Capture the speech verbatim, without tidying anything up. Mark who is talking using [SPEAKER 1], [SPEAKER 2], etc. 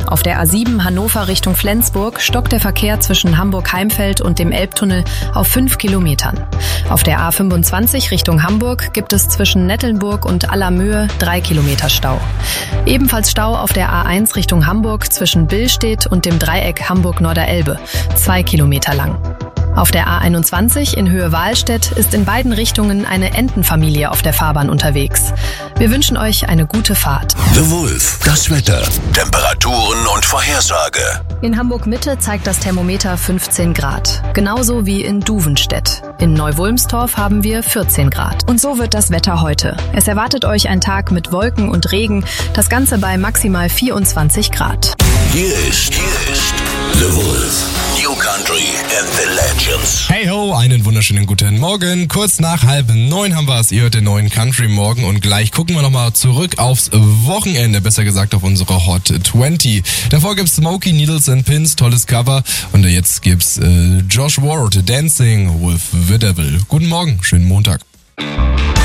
[SPEAKER 1] Auf der A sieben Hannover Richtung Flensburg stockt der Verkehr zwischen Hamburg-Heimfeld und dem Elbtunnel auf fünf Kilometern. Auf der A fünfundzwanzig Richtung Hamburg gibt es zwischen Nettelnburg und Allermöhe drei Kilometer Stau. Ebenfalls Stau auf der A eins Richtung Hamburg zwischen Billstedt und dem Dreieck Hamburg-Norderelbe, zwei Kilometer lang. Auf der A einundzwanzig in Höhe Wahlstedt ist in beiden Richtungen eine Entenfamilie auf der Fahrbahn unterwegs. Wir wünschen euch eine gute Fahrt.
[SPEAKER 2] The Wolf, das Wetter, Temperaturen und Vorhersage.
[SPEAKER 1] In Hamburg-Mitte zeigt das Thermometer fünfzehn Grad, genauso wie in Duvenstedt. In Neu-Wulmstorf haben wir vierzehn Grad. Und so wird das Wetter heute. Es erwartet euch ein Tag mit Wolken und Regen, das Ganze bei maximal vierundzwanzig Grad.
[SPEAKER 2] Hier ist, hier ist The Wolf. New Country and the Legends.
[SPEAKER 3] Hey ho, einen wunderschönen guten Morgen. Kurz nach halb neun haben wir es. Ihr hört den neuen Country Morgen und gleich gucken wir nochmal zurück aufs Wochenende, besser gesagt auf unsere Hot zwanzig. Davor gibt's Smokey Needles and Pins, tolles Cover. Und jetzt gibt's äh, Josh Ward, Dancing with the Devil. Guten Morgen, schönen Montag.